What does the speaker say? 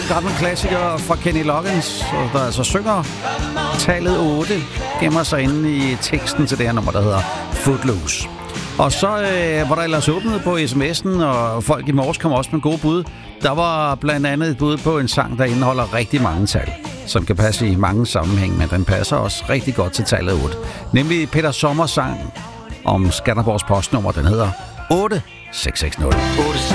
gammel klassiker fra Kenny Loggins, der altså synger tallet 8, gemmer sig inde i teksten til det her nummer, der hedder Footloose. Og så var der ellers åbnet på sms'en, og folk i morges kom også med gode bud. Der var blandt andet et bud på en sang, der indeholder rigtig mange tal, som kan passe i mange sammenhæng, men den passer også rigtig godt til tallet 8. Nemlig Peter Sommers sang om Skanderborgs postnummer, den hedder 8660.